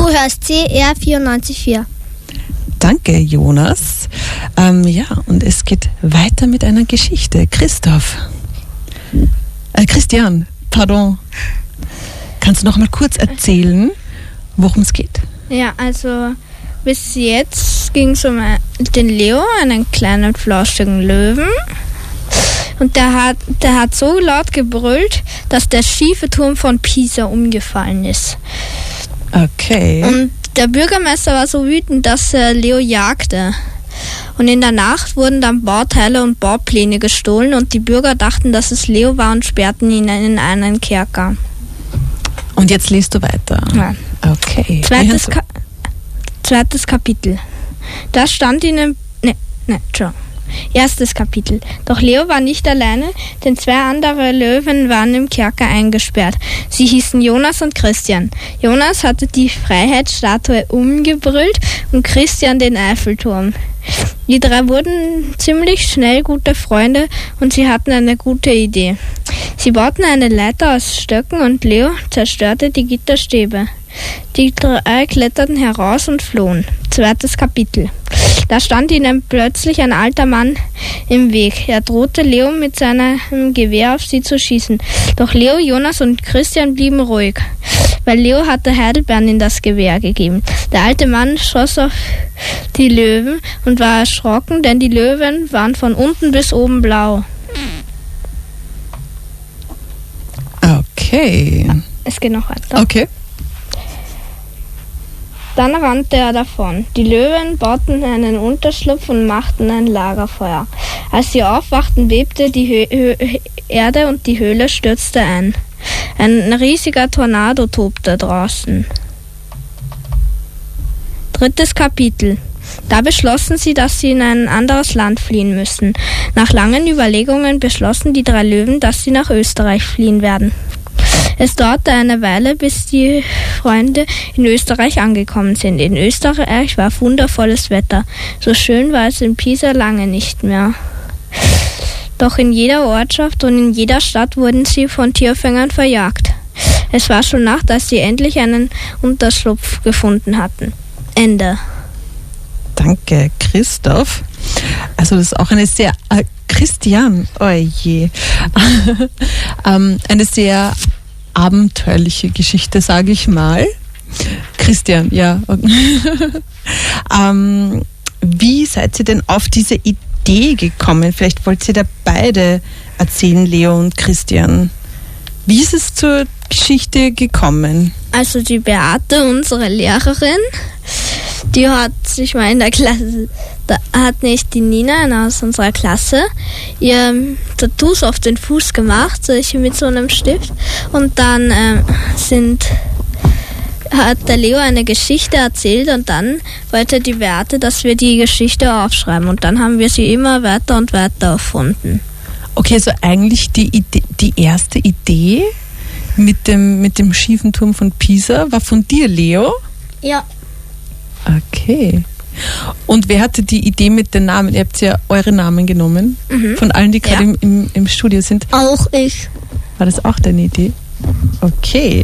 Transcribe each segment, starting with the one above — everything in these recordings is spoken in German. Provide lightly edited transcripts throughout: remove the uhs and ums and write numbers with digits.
Du hörst CR 94.4. Danke, Jonas. Und es geht weiter mit einer Geschichte. Christian, pardon. Kannst du noch mal kurz erzählen, worum es geht? Ja, also bis jetzt ging es um den Leo, einen kleinen flauschigen Löwen. Und der hat so laut gebrüllt, dass der schiefe Turm von Pisa umgefallen ist. Okay. Und der Bürgermeister war so wütend, dass er Leo jagte. Und in der Nacht wurden dann Bauteile und Baupläne gestohlen und die Bürger dachten, dass es Leo war und sperrten ihn in einen Kerker. Und jetzt liest du weiter. Ja. Okay. Zweites Kapitel. Das stand ihnen... Entschuldigung. Erstes Kapitel. Doch Leo war nicht alleine, denn 2 andere Löwen waren im Kerker eingesperrt. Sie hießen Jonas und Christian. Jonas hatte die Freiheitsstatue umgebrüllt und Christian den Eiffelturm. Die 3 wurden ziemlich schnell gute Freunde und sie hatten eine gute Idee. Sie bauten eine Leiter aus Stöcken und Leo zerstörte die Gitterstäbe. Die 3 kletterten heraus und flohen. Zweites Kapitel. Da stand ihnen plötzlich ein alter Mann im Weg. Er drohte Leo mit seinem Gewehr auf sie zu schießen. Doch Leo, Jonas und Christian blieben ruhig, weil Leo hatte Heidelbeeren in das Gewehr gegeben. Der alte Mann schoss auf die Löwen und war erschrocken, denn die Löwen waren von unten bis oben blau. Okay. Es geht noch weiter. Okay. Dann rannte er davon. Die Löwen bauten einen Unterschlupf und machten ein Lagerfeuer. Als sie aufwachten, bebte die Erde und die Höhle stürzte ein. Ein riesiger Tornado tobte draußen. Drittes Kapitel. Da beschlossen sie, dass sie in ein anderes Land fliehen müssen. Nach langen Überlegungen beschlossen die 3 Löwen, dass sie nach Österreich fliehen werden. Es dauerte eine Weile, bis die Freunde in Österreich angekommen sind. In Österreich war wundervolles Wetter. So schön war es in Pisa lange nicht mehr. Doch in jeder Ortschaft und in jeder Stadt wurden sie von Tierfängern verjagt. Es war schon Nacht, als sie endlich einen Unterschlupf gefunden hatten. Ende. Danke, Christoph. Also das ist auch eine sehr... Christian, oje. Eine sehr abenteuerliche Geschichte, sage ich mal. Christian, ja. Wie seid ihr denn auf diese Idee gekommen? Vielleicht wollt ihr da beide erzählen, Leo und Christian. Wie ist es zur Geschichte gekommen? Also die Beate, unsere Lehrerin, die hat sich mal in der Klasse, da hat nicht die Nina aus unserer Klasse ihr Tattoos auf den Fuß gemacht, solche mit so einem Stift. Und dann hat der Leo eine Geschichte erzählt und dann wollte die Beate, dass wir die Geschichte aufschreiben. Und dann haben wir sie immer weiter und weiter erfunden. Okay, also eigentlich die erste Idee mit dem schiefen Turm von Pisa war von dir, Leo? Ja. Okay. Und wer hatte die Idee mit den Namen? Ihr habt ja eure Namen genommen, von allen, die gerade im Studio sind. Auch ich. War das auch deine Idee? Okay.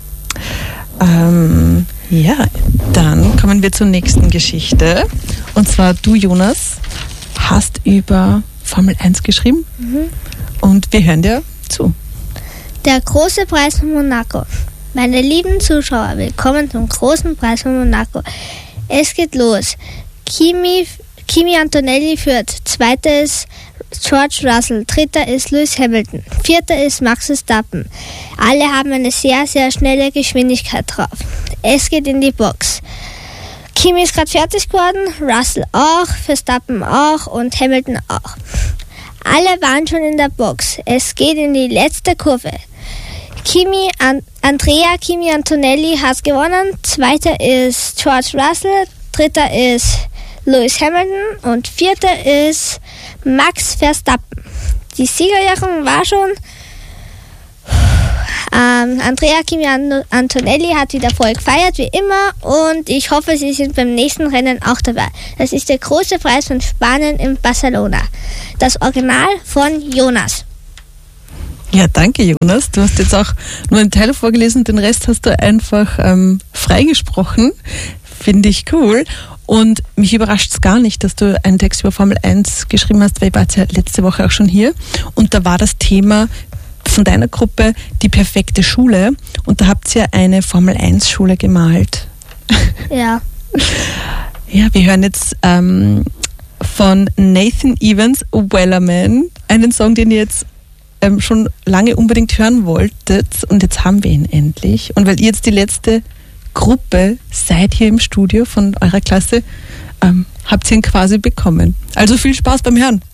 Dann kommen wir zur nächsten Geschichte. Und zwar du, Jonas, hast über Formel 1 geschrieben. Und wir hören dir zu. Der große Preis von Monaco. Meine lieben Zuschauer, willkommen zum großen Preis von Monaco. Es geht los. Kimi Antonelli führt. 2. ist George Russell. 3. ist Lewis Hamilton. 4. ist Max Verstappen. Alle haben eine sehr, sehr schnelle Geschwindigkeit drauf. Es geht in die Box. Kimi ist gerade fertig geworden, Russell auch, Verstappen auch und Hamilton auch. Alle waren schon in der Box. Es geht in die letzte Kurve. Andrea Kimi Antonelli hat gewonnen. 2. ist George Russell. 3. ist Lewis Hamilton. Und 4. ist Max Verstappen. Die Siegerehrung war schon. Andrea Kimi Antonelli hat wieder voll gefeiert, wie immer. Und ich hoffe, Sie sind beim nächsten Rennen auch dabei. Das ist der große Preis von Spanien in Barcelona. Das Original von Jonas. Ja, danke Jonas. Du hast jetzt auch nur einen Teil vorgelesen, den Rest hast du einfach freigesprochen. Finde ich cool. Und mich überrascht es gar nicht, dass du einen Text über Formel 1 geschrieben hast, weil ich war ja letzte Woche auch schon hier. Und da war das Thema von deiner Gruppe die perfekte Schule. Und da habt ihr eine Formel 1 Schule gemalt. Ja. Ja, wir hören jetzt von Nathan Evans, Wellerman, einen Song, den ihr jetzt schon lange unbedingt hören wolltet. Und jetzt haben wir ihn endlich. Und weil ihr jetzt die letzte Gruppe seid hier im Studio von eurer Klasse, habt ihr ihn quasi bekommen. Also viel Spaß beim Hören.